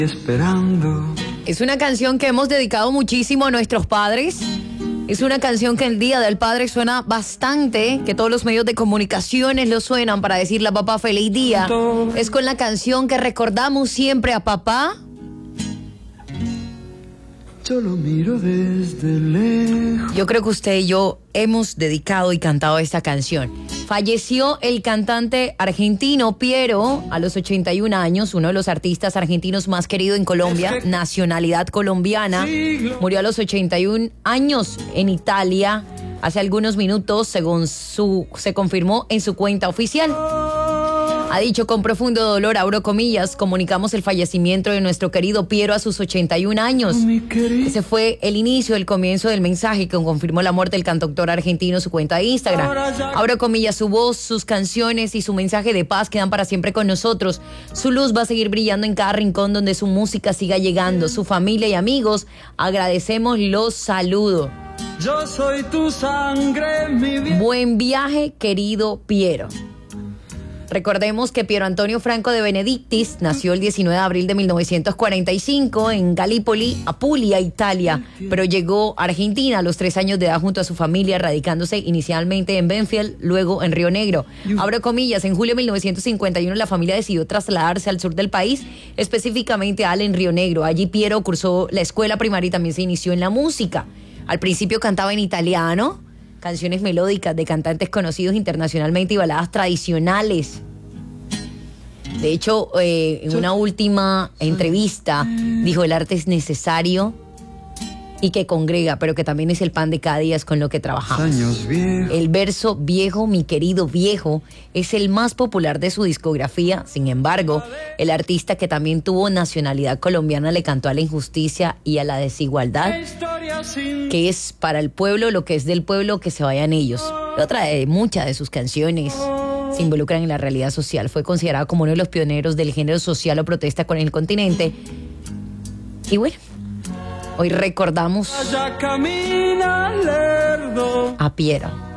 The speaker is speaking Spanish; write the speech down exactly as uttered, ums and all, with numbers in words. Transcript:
Esperando. Es una canción que hemos dedicado muchísimo a nuestros padres. Es una canción que el Día del Padre suena bastante, que todos los medios de comunicaciones lo suenan para decirle a papá feliz día. Es con la canción que recordamos siempre a papá. Yo lo miro desde lejos. Yo creo que usted y yo hemos dedicado y cantado esta canción. Falleció el cantante argentino Piero a los ochenta y un años, uno de los artistas argentinos más queridos en Colombia, nacionalidad colombiana. Murió a los ochenta y un años en Italia hace algunos minutos, según su, se confirmó en su cuenta oficial. Ha dicho con profundo dolor, abro comillas, comunicamos el fallecimiento de nuestro querido Piero a sus ochenta y un años. Ese fue el inicio, el comienzo del mensaje que confirmó la muerte del cantautor argentino en su cuenta de Instagram. Abro comillas, su voz, sus canciones y su mensaje de paz quedan para siempre con nosotros. Su luz va a seguir brillando en cada rincón donde su música siga llegando. Su familia y amigos, agradecemos los saludos. Yo soy tu sangre, mi vida. Buen viaje, querido Piero. Recordemos que Piero Antonio Franco de Benedictis nació el diecinueve de abril de mil novecientos cuarenta y cinco en Gallipoli, Apulia, Italia, pero llegó a Argentina a los tres años de edad junto a su familia, radicándose inicialmente en Banfield, luego en Río Negro. Abro comillas, en julio de mil novecientos cincuenta y uno la familia decidió trasladarse al sur del país, específicamente a en Río Negro. Allí Piero cursó la escuela primaria y también se inició en la música. Al principio cantaba en italiano, canciones melódicas de cantantes conocidos internacionalmente y baladas tradicionales. De hecho, eh, en una última entrevista dijo: el arte es necesario y que congrega, pero que también es el pan de cada día, es con lo que trabajamos. El verso viejo, mi querido viejo, es el más popular de su discografía. Sin embargo, el artista, que también tuvo nacionalidad colombiana, le cantó a la injusticia y a la desigualdad, que es para el pueblo lo que es del pueblo, que se vayan ellos. Otra de muchas de sus canciones se involucran en la realidad social. Fue considerado como uno de los pioneros del género social o protesta con el continente. Y bueno, hoy recordamos a Piero.